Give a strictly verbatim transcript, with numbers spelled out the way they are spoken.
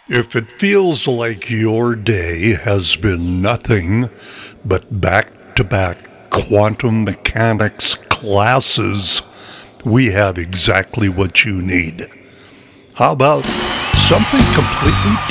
If it feels like your day has been nothing but back-to-back quantum mechanics classes, we have exactly what you need. How about something completely